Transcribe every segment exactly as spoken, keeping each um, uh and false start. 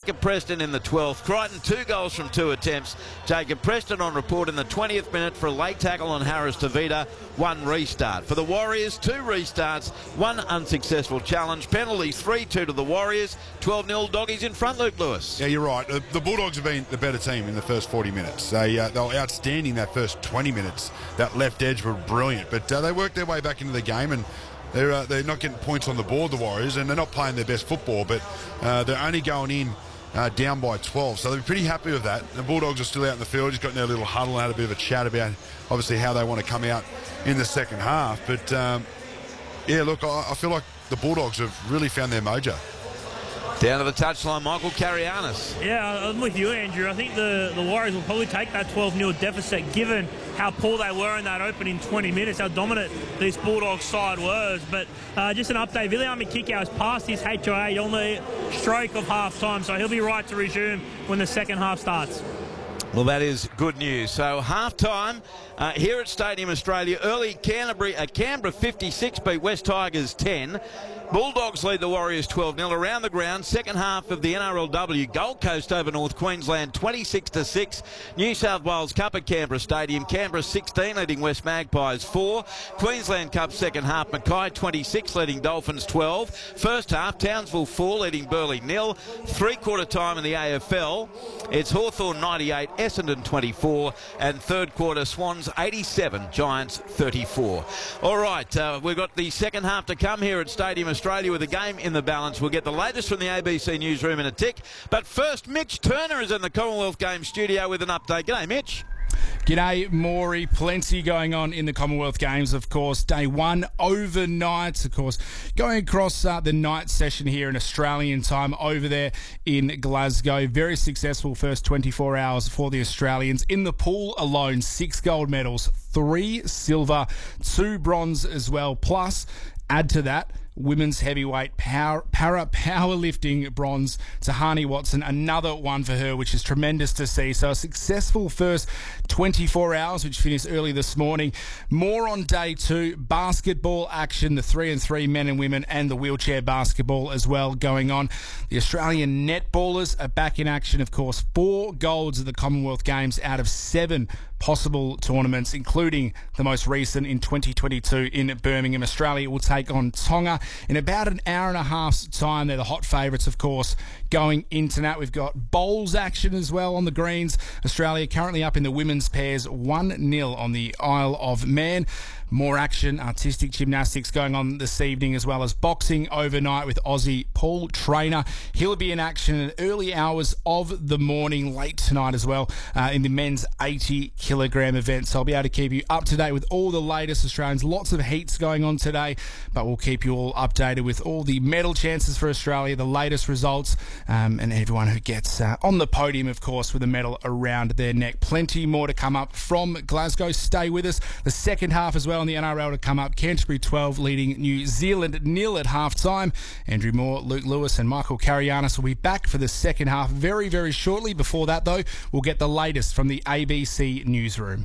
Jacob Preston in the twelfth. Crichton, two goals from two attempts. Jacob Preston on report in the twentieth minute for a late tackle on Harris Tavita. One restart. For the Warriors, two restarts, one unsuccessful challenge. Penalties, three two to the Warriors. twelve nil Doggies in front, Luke Lewis. Yeah, you're right. The, the Bulldogs have been the better team in the first forty minutes. They, uh, they were outstanding that first twenty minutes. That left edge were brilliant. But uh, they worked their way back into the game, and they're, uh, they're not getting points on the board, the Warriors, and they're not playing their best football, but uh, they're only going in Uh, down by twelve, so they're pretty happy with that. The Bulldogs are still out in the field, just got in their little huddle and had a bit of a chat about obviously how they want to come out in the second half. But um, yeah, look, I, I feel like the Bulldogs have really found their mojo. Down to the touchline, Michael Carianis. Yeah, I'm with you, Andrew. I think the, the Warriors will probably take that twelve nil deficit given how poor they were in that opening twenty minutes, how dominant this Bulldogs side was. But uh, just an update, Viliami Kikau has passed his H I A on the stroke of half-time, so he'll be right to resume when the second half starts. Well, that is good news. So half-time uh, here at Stadium Australia. Early Canterbury, uh, Canberra fifty-six beat West Tigers ten. Bulldogs lead the Warriors twelve nil around the ground. Second half of the N R L W, Gold Coast over North Queensland twenty-six to six. New South Wales Cup at Canberra Stadium. Canberra sixteen leading West Magpies four. Queensland Cup second half, Mackay twenty-six leading Dolphins twelve. First half, Townsville four leading Burleigh nil. Three-quarter time in the A F L, it's Hawthorn ninety-eight, Essendon twenty-four, and third quarter Swans eighty-seven, Giants thirty-four. All right, uh, we've got the second half to come here at Stadium Australia with a game in the balance. We'll get the latest from the A B C newsroom in a tick. But first, Mitch Turner is in the Commonwealth Games studio with an update. G'day, Mitch. G'day, Maury. Plenty going on in the Commonwealth Games, of course. Day one, overnight, of course. Going across uh, the night session here in Australian time over there in Glasgow. Very successful first twenty-four hours for the Australians. In the pool alone, six gold medals, three silver, two bronze as well. Plus, add to that, women's heavyweight power, para powerlifting bronze. Tahani Watson, another one for her, which is tremendous to see. So a successful first twenty-four hours, which finished early this morning. More on day two, basketball action, the three and three men and women, and the wheelchair basketball as well going on. The Australian netballers are back in action, of course. Four golds at the Commonwealth Games out of seven possible tournaments, including the most recent in twenty twenty-two in Birmingham. Australia will take on Tonga in about an hour and a half's time. They're the hot favourites, of course, going into that. We've got bowls action as well on the greens. Australia currently up in the women's pairs, one nil on the Isle of Man. More action, artistic gymnastics going on this evening, as well as boxing overnight with Aussie Paul Trainer. He'll be in action in early hours of the morning, late tonight as well, uh, in the men's eighty kilogram event. So I'll be able to keep you up to date with all the latest Australians. Lots of heats going on today, but we'll keep you all updated with all the medal chances for Australia, the latest results, um, and everyone who gets uh, on the podium, of course, with a medal around their neck. Plenty more to come up from Glasgow. Stay with us. The second half as well in the N R L to come up. Canterbury twelve leading New Zealand nil at half-time. Andrew Moore, Luke Lewis and Michael Carianis will be back for the second half very, very shortly. Before that, though, we'll get the latest from the A B C newsroom.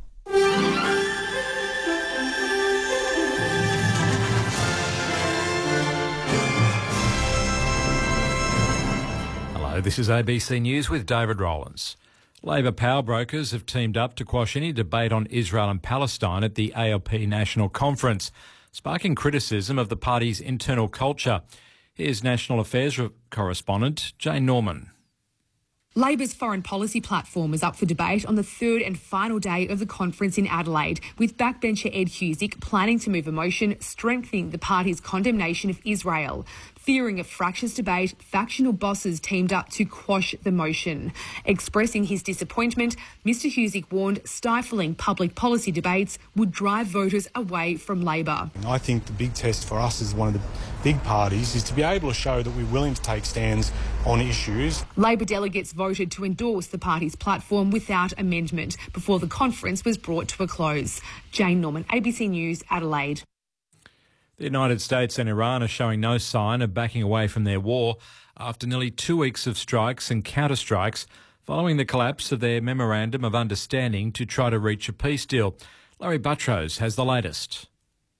Hello, this is A B C News with David Rowlands. Labor power brokers have teamed up to quash any debate on Israel and Palestine at the A L P National Conference, sparking criticism of the party's internal culture. Here's National Affairs correspondent Jane Norman. Labor's foreign policy platform is up for debate on the third and final day of the conference in Adelaide, with backbencher Ed Husic planning to move a motion strengthening the party's condemnation of Israel. Fearing a fractious debate, factional bosses teamed up to quash the motion. Expressing his disappointment, Mr Husic warned stifling public policy debates would drive voters away from Labor. I think the big test for us as one of the big parties is to be able to show that we're willing to take stands on issues. Labor delegates voted to endorse the party's platform without amendment before the conference was brought to a close. Jane Norman, A B C News, Adelaide. The United States and Iran are showing no sign of backing away from their war after nearly two weeks of strikes and counterstrikes following the collapse of their Memorandum of Understanding to try to reach a peace deal. Larry Buttrose has the latest.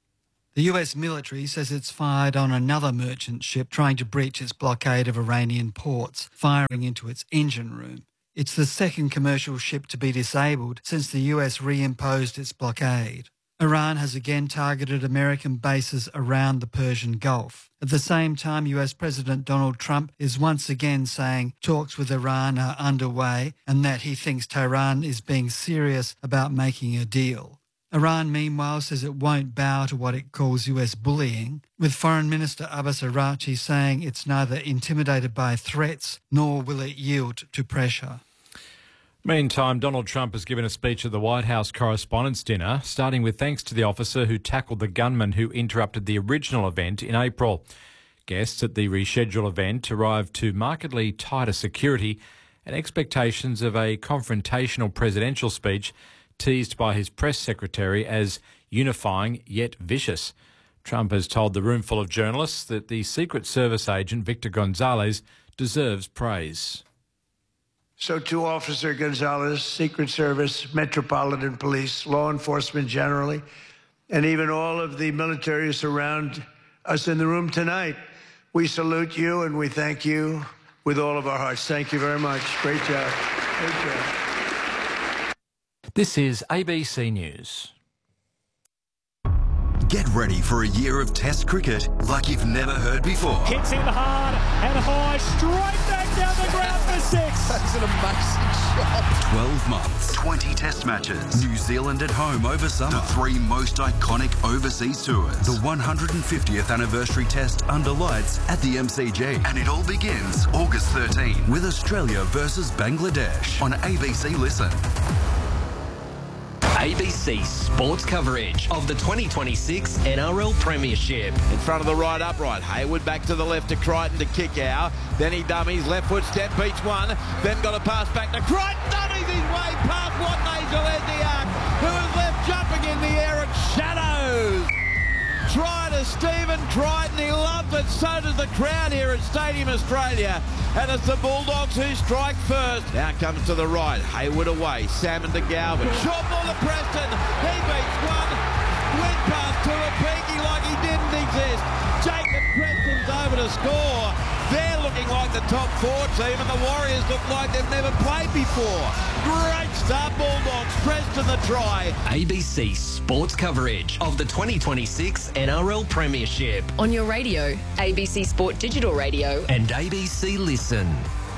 The U S military says it's fired on another merchant ship trying to breach its blockade of Iranian ports, firing into its engine room. It's the second commercial ship to be disabled since the U S reimposed its blockade. Iran has again targeted American bases around the Persian Gulf. At the same time, U S President Donald Trump is once again saying talks with Iran are underway and that he thinks Tehran is being serious about making a deal. Iran, meanwhile, says it won't bow to what it calls U S bullying, with Foreign Minister Abbas Araghchi saying it's neither intimidated by threats nor will it yield to pressure. Meantime, Donald Trump has given a speech at the White House Correspondents' Dinner, starting with thanks to the officer who tackled the gunman who interrupted the original event in April. Guests at the rescheduled event arrived to markedly tighter security and expectations of a confrontational presidential speech teased by his press secretary as unifying yet vicious. Trump has told the room full of journalists that the Secret Service agent Victor Gonzalez deserves praise. So to Officer Gonzalez, Secret Service, Metropolitan Police, law enforcement generally, and even all of the militaries around us in the room tonight, we salute you and we thank you with all of our hearts. Thank you very much. Great job. Great job. This is A B C News. Get ready for a year of Test cricket like you've never heard before. Hits in hard and high, straight back down the ground for six. That's an amazing shot. twelve months, twenty Test matches. New Zealand at home over summer. The three most iconic overseas tours. The one hundred fiftieth anniversary Test under lights at the M C G. And it all begins August thirteenth with Australia versus Bangladesh on A B C Listen. A B C sports coverage of the twenty twenty-six N R L Premiership. In front of the right upright, Hayward back to the left to Crichton to kick out. Then he dummies, left foot step, beats one. Then got a pass back to Crichton, dummies his way past Watney Gillespie, who is left jumping in the air at shadows. Try to Stephen Crichton, he loves it, so does the crowd here at Stadium Australia. And it's the Bulldogs who strike first. Now comes to the right, Hayward away, Salmon to Galvin. Short ball to Preston, he beats one. Went past Tuapiki like he didn't exist. Jacob Preston's over to score. They're looking like the top four team, and the Warriors look like they've never played before. Great start, Bulldogs. Preston the try. A B C sports coverage of the twenty twenty-six N R L Premiership. On your radio, A B C Sport Digital Radio. And A B C Listen.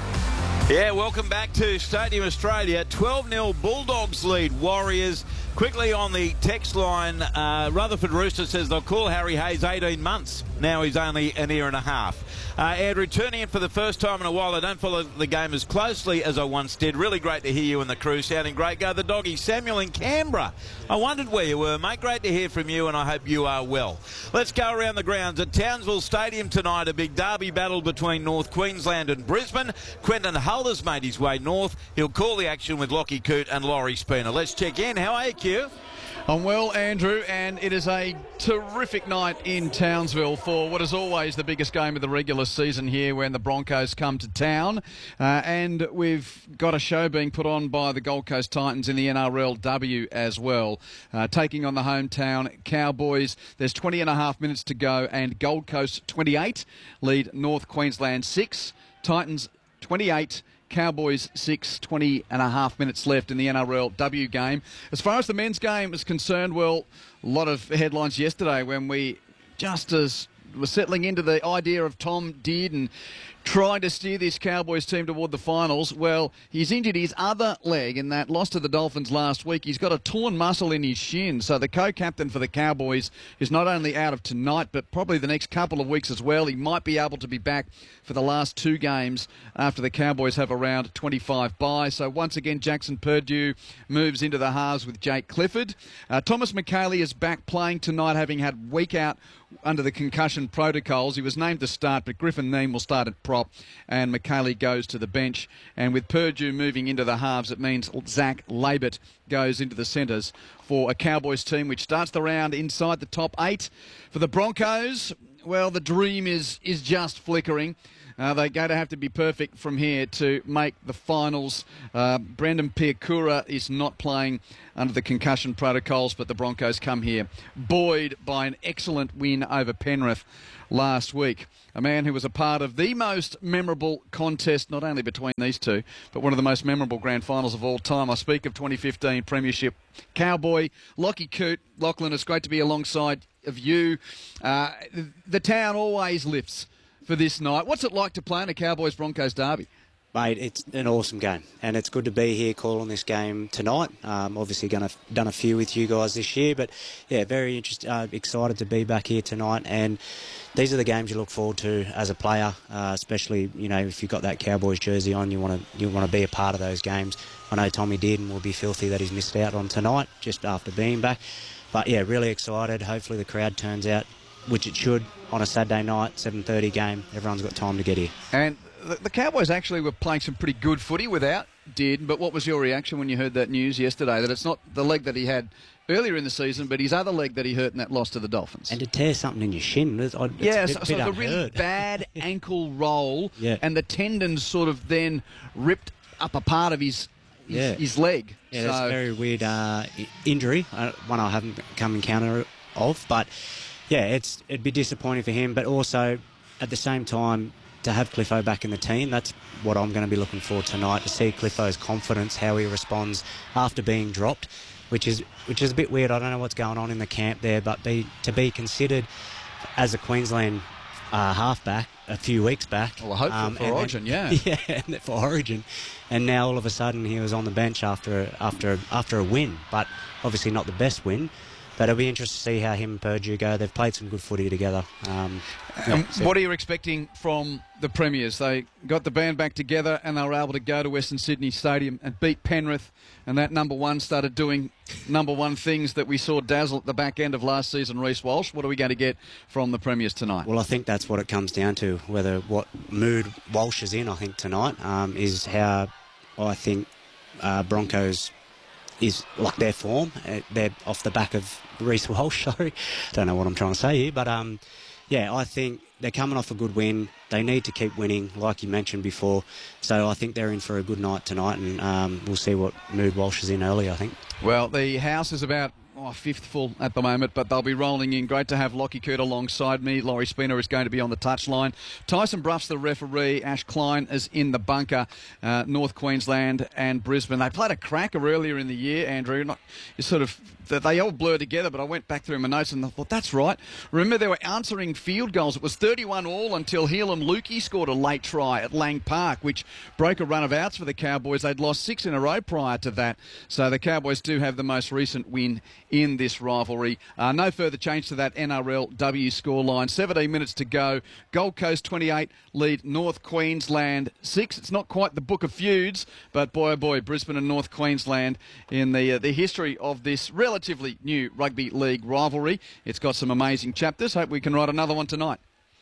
Yeah, welcome back to Stadium Australia. twelve nil Bulldogs lead Warriors. Quickly on the text line, uh, Rutherford Rooster says they'll call Harry Hayes eighteen months. Now he's only an year and a half. Uh, Andrew, tuning in for the first time in a while. I don't follow the game as closely as I once did. Really great to hear you and the crew sounding great. Go the doggy. Samuel in Canberra. I wondered where you were, mate. Great to hear from you, and I hope you are well. Let's go around the grounds at Townsville Stadium tonight. A big derby battle between North Queensland and Brisbane. Quentin Hulder's made his way north. He'll call the action with Lockie Coote and Laurie Spooner. Let's check in. How are you, Q? I'm well, Andrew, and it is a terrific night in Townsville for what is always the biggest game of the regular season here when the Broncos come to town. Uh, and we've got a show being put on by the Gold Coast Titans in the N R L W as well, uh, taking on the hometown Cowboys. There's twenty and a half minutes to go, and Gold Coast twenty-eight lead North Queensland six. Titans twenty-eight. Cowboys six, twenty and a half minutes left in the N R L W game. As far as the men's game is concerned, well, a lot of headlines yesterday when we just as were settling into the idea of Tom Dearden trying to steer this Cowboys team toward the finals. Well, he's injured his other leg in that loss to the Dolphins last week. He's got a torn muscle in his shin. So the co-captain for the Cowboys is not only out of tonight, but probably the next couple of weeks as well. He might be able to be back for the last two games after the Cowboys have a round twenty-five bye. So once again, Jackson Purdue moves into the halves with Jake Clifford. Uh, Thomas McKaylee is back playing tonight, having had week out under the concussion protocols. He was named to start, but Griffin Neame will start at prop, and McKaylee goes to the bench. And with Purdue moving into the halves, it means Zach Labert goes into the centres for a Cowboys team which starts the round inside the top eight. For the Broncos, well, the dream is is just flickering. Uh, Uh, they're going to have to be perfect from here to make the finals. Uh, Brendan Piakura is not playing under the concussion protocols, but the Broncos come here buoyed by an excellent win over Penrith last week. A man who was a part of the most memorable contest, not only between these two, but one of the most memorable grand finals of all time. I speak of twenty fifteen Premiership Cowboy, Lockie Coote. Lachlan, it's great to be alongside of you. Uh, the town always lifts for this night. What's it like to play in a Cowboys-Broncos derby? Mate, it's an awesome game, and it's good to be here calling this game tonight. Um, obviously, going to done a few with you guys this year, but yeah, very interested, uh, excited to be back here tonight. And these are the games you look forward to as a player, uh, especially you know if you've got that Cowboys jersey on, you want to you want to be a part of those games. I know Tommy did, and will be filthy that he's missed out on tonight just after being back. But yeah, really excited. Hopefully, the crowd turns out, which it should, on a Saturday night, seven thirty game. Everyone's got time to get here. And the, the Cowboys actually were playing some pretty good footy without Did, but what was your reaction when you heard that news yesterday, that it's not the leg that he had earlier in the season, but his other leg that he hurt in that loss to the Dolphins? And to tear something in your shin. It's, it's yeah, a bit, so, bit so the unheard. really bad ankle roll, yeah. and the tendons sort of then ripped up a part of his his, yeah. his leg. Yeah, so, that's a very weird uh, injury, uh, one I haven't come encounter of, but yeah, it's it'd be disappointing for him, but also at the same time, to have Cliffo back in the team, that's what I'm going to be looking for tonight, to see Cliffo's confidence, how he responds after being dropped, which is which is a bit weird. I don't know what's going on in the camp there, but be, to be considered as a Queensland uh, halfback a few weeks back. Well, hopefully um, for Origin, then, yeah. Yeah, for Origin. And now all of a sudden he was on the bench after, after, after a win, but obviously not the best win. But it'll be interesting to see how him and Purdue go. They've played some good footy together. Um, yeah, um, so. What are you expecting from the Premiers? They got the band back together and they were able to go to Western Sydney Stadium and beat Penrith, and that number one started doing number one things that we saw dazzle at the back end of last season, Reece Walsh. What are we going to get from the Premiers tonight? Well, I think that's what it comes down to, whether what mood Walsh is in, I think, tonight, um, is how I think uh, Broncos is like their form. Uh, they're off the back of Reece Walsh, sorry. Don't know what I'm trying to say here, but um, yeah, I think they're coming off a good win. They need to keep winning, like you mentioned before. So I think they're in for a good night tonight, and um, we'll see what mood Walsh is in early, I think. Well, the house is about oh, fifth full at the moment, but they'll be rolling in. Great to have Lockie Coote alongside me. Laurie Spina is going to be on the touchline. Tyson Bruff's the referee. Ash Klein is in the bunker. Uh, North Queensland and Brisbane. They played a cracker earlier in the year, Andrew. Not, it's sort of they all blur together, but I went back through my notes and I thought, that's right. Remember, they were answering field goals. It was thirty-one all until Helam Lukey scored a late try at Lang Park, which broke a run of outs for the Cowboys. They'd lost six in a row prior to that. So the Cowboys do have the most recent win in this rivalry. Uh, no further change to that N R L W scoreline. seventeen minutes to go. Gold Coast twenty-eight lead North Queensland six. It's not quite the book of feuds, but boy oh boy, Brisbane and North Queensland in the uh, the history of this relatively new rugby league rivalry. It's got some amazing chapters. Hope we can write another one tonight.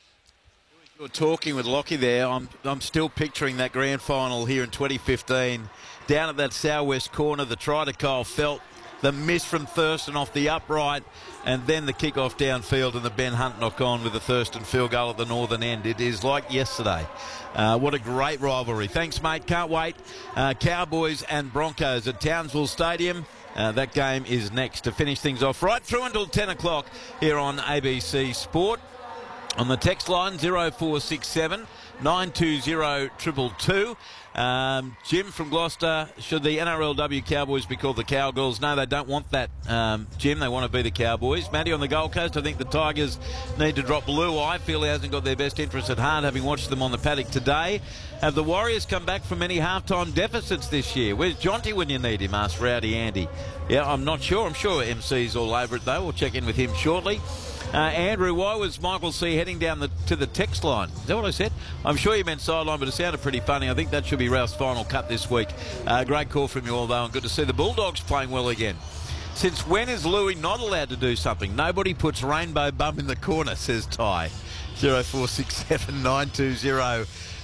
You're talking with Lockie there. I'm I'm still picturing that grand final here in twenty fifteen. Down at that southwest corner, the try to Kyle Felt, the miss from Thurston off the upright, and then the kick-off downfield and the Ben Hunt knock-on with the Thurston field goal at the northern end. It is like yesterday. Uh, what a great rivalry. Thanks, mate. Can't wait. Uh, Cowboys and Broncos at Townsville Stadium. Uh, that game is next to finish things off right through until ten o'clock here on A B C Sport. On the text line, zero four six seven, nine two zero, two two two. Um, Jim from Gloucester, should the N R L W Cowboys be called the Cowgirls? No, they don't want that, um, Jim. They want to be the Cowboys. Matty on the Gold Coast, I think the Tigers need to drop Blue. I feel he hasn't got their best interests at heart, having watched them on the paddock today. Have the Warriors come back from any halftime deficits this year? Where's Jonty when you need him? Asked Rowdy Andy. Yeah, I'm not sure. I'm sure M C's all over it, though. We'll check in with him shortly. Uh, Andrew, why was Michael C heading down the, to the text line? Is that what I said? I'm sure you meant sideline, but it sounded pretty funny. I think that should be Ralph's final cut this week. Uh, great call from you all, though, and good to see the Bulldogs playing well again. Since when is Louis not allowed to do something? Nobody puts Rainbow Bum in the corner, says Ty. zero four six seven, nine two zero,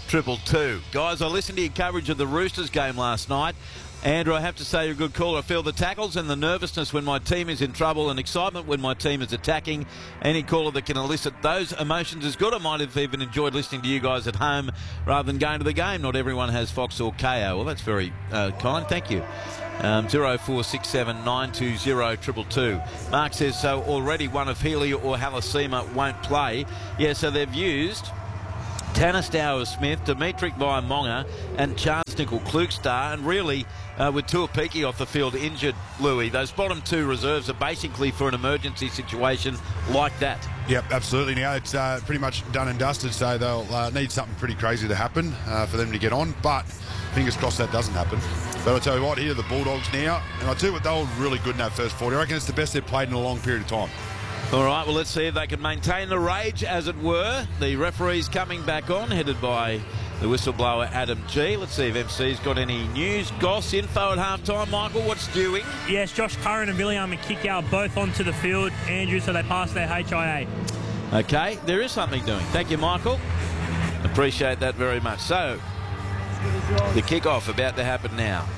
triple two. Guys, I listened to your coverage of the Roosters game last night. Andrew, I have to say you're a good caller. I feel the tackles and the nervousness when my team is in trouble and excitement when my team is attacking. Any caller that can elicit those emotions is good. I might have even enjoyed listening to you guys at home rather than going to the game. Not everyone has Fox or K O. Well, that's very uh, kind. Thank you. Um, zero four six seven nine two zero two two two. Mark says, so already one of Healy or Halasima won't play. Yeah, so they've used Tanner Stowers-Smith, Dimitri Vaimonga and Charles Nickel-Klugstar, and really uh, with Tuapiki off the field injured, Louis, those bottom two reserves are basically for an emergency situation like that. Yep, absolutely. Now it's uh, pretty much done and dusted, so they'll uh, need something pretty crazy to happen uh, for them to get on, but fingers crossed that doesn't happen. But I'll tell you what, here are the Bulldogs now, and I'll tell you what, they were really good in that first forty. I reckon it's the best they've played in a long period of time. All right, well, let's see if they can maintain the rage, as it were. The referee's coming back on, headed by the whistleblower Adam G. Let's see if M C's got any news. Goss, info at halftime. Michael, what's doing? Yes, Josh Curran and William McKickow both onto the field, Andrew, so they passed their H I A. Okay, there is something doing. Thank you, Michael. Appreciate that very much. So, the kick-off about to happen now.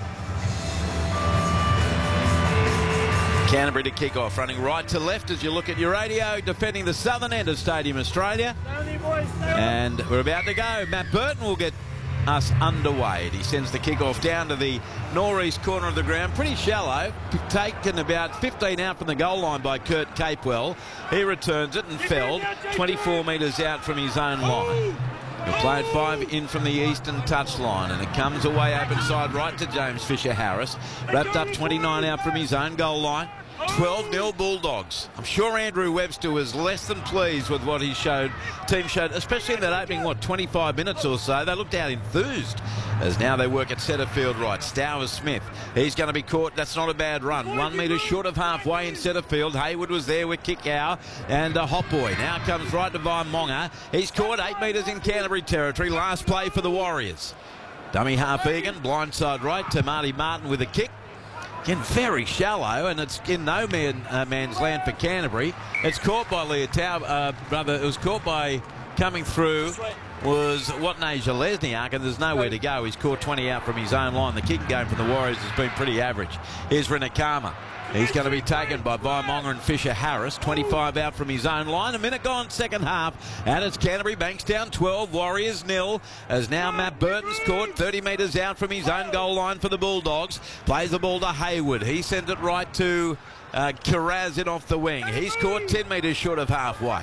Canterbury to kick off, running right to left as you look at your radio, defending the southern end of Stadium Australia. And we're about to go. Matt Burton will get us underway. He sends the kick off down to the northeast corner of the ground, pretty shallow, taken about fifteen out from the goal line by Kurt Capewell. He returns it and felled twenty-four metres out from his own line. He'll play it five in from the eastern touchline, and it comes away open side right to James Fisher-Harris. Wrapped up twenty-nine out from his own goal line. twelve nil Bulldogs. I'm sure Andrew Webster was less than pleased with what he showed, team showed, especially in that opening, what, twenty-five minutes or so. They looked out enthused as now they work at centre field right. Stowers-Smith, he's going to be caught. That's not a bad run. One metre short of halfway in centre field. Hayward was there with Kickow and uh, Hot Boy. Now comes right to Vaimonga. He's caught eight metres in Canterbury territory. Last play for the Warriors. Dummy half Egan, blindside right to Marty Martin with a kick. Again, very shallow, and it's in no man, uh, man's land for Canterbury. It's caught by Leotau, uh, brother. It was caught by coming through was Watney Lesniak, and there's nowhere to go. He's caught twenty out from his own line. The kick game for the Warriors has been pretty average. Here's Rinakama. He's going to be taken by Vaimonga and Fisher-Harris. twenty-five out from his own line. A minute gone, second half. And it's Canterbury, Bankstown twelve, Warriors nil. As now Matt Burton's caught thirty metres out from his own goal line for the Bulldogs. Plays the ball to Hayward. He sends it right to uh, Kiraz in off the wing. He's caught ten metres short of halfway.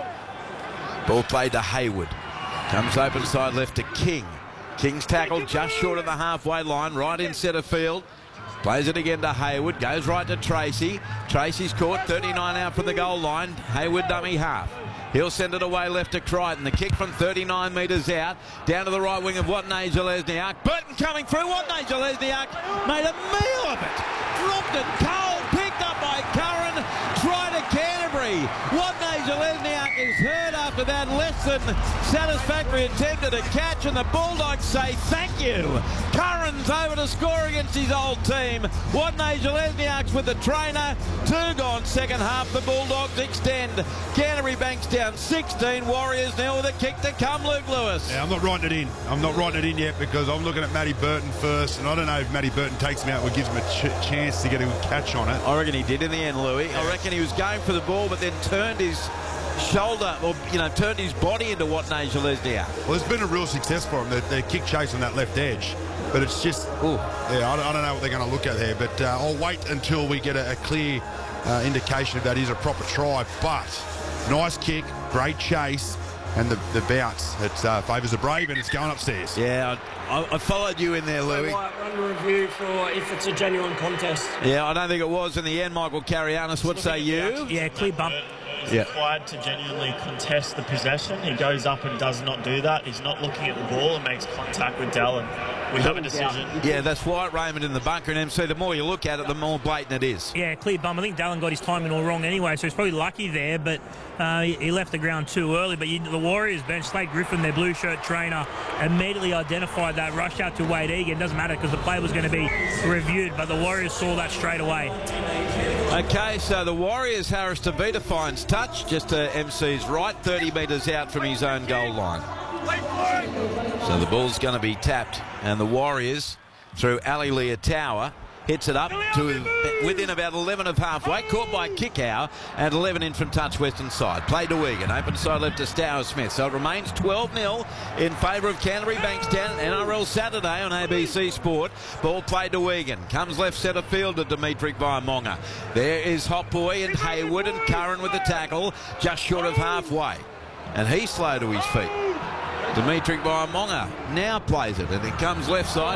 Ball played to Hayward. Comes open side left to King. King's tackled just short of the halfway line, right in centre field. Plays it again to Hayward, goes right to Tracy. Tracy's caught, thirty-nine out from the goal line. Hayward dummy half. He'll send it away left to Crichton. The kick from thirty-nine metres out, down to the right wing of Watney Lesniak. Burton coming through, Watney Lesniak made a meal of it. Dropped it, Cole, picked up by Curran, try to Canterbury. Watney Lesniak is hurt after that less than satisfactory attempt at a catch, and the Bulldogs say thank you. Curran's over to score against his old team. Watney Lesniak's with the trainer. Two gone second half. The Bulldogs extend. Canterbury Bankstown sixteen, Warriors nil with a kick to come, Luke Lewis. Yeah, I'm not writing it in. I'm not writing it in yet because I'm looking at Matty Burton first, and I don't know if Matty Burton takes him out or gives him a ch- chance to get a good catch on it. I reckon he did in the end, Louis. I reckon he was going for the ball, but then turned his shoulder, or you know, turned his body into Watney Lesniak. Well, there's been a real success for him. The, the kick chase on that left edge. But it's just, Ooh. yeah, I don't, I don't know what they're going to look at there. But uh, I'll wait until we get a, a clear uh, indication if that is a proper try. But nice kick, great chase, and the, the bounce. It uh, favours the Brave, and it's going upstairs. Yeah, I, I followed you in there, Louis. Run review for if it's a genuine contest. Yeah, I don't think it was in the end, Michael Carianis. What say you? Yeah, clear bump. He's yeah. required to genuinely contest the possession. He goes up and does not do that. He's not looking at the ball and makes contact with Dallin. We have a decision. Yeah, that's Wyatt Raymond in the bunker, and M C, the more you look at it, the more blatant it is. Yeah, clear bum. I think Dallin got his timing all wrong anyway, so he's probably lucky there, but uh, he, he left the ground too early. But you, the Warriors bench, Slade Griffin, their blue shirt trainer, immediately identified that rush out to Wade Egan. Doesn't matter because the play was going to be reviewed, but the Warriors saw that straight away. Okay, so the Warriors, Harris Tavita finds touch just to M C's right, thirty metres out from his own goal line. So the ball's going to be tapped, and the Warriors, through Ali Leotawa, hits it up to within about eleven of halfway. Caught by Kickow, and eleven in from touch western side. Played to Wigan. Open side left to Stour Smith. So it remains twelve nil in favour of Canterbury Bankstown. N R L Saturday on A B C Sport. Ball played to Wigan. Comes left centre field to Dimitri Vaimonga. There is Hot Boy and Hayward and Curran with the tackle, just short of halfway. And he's slow to his feet. Dimitri Vaimonga now plays it, and it comes left side.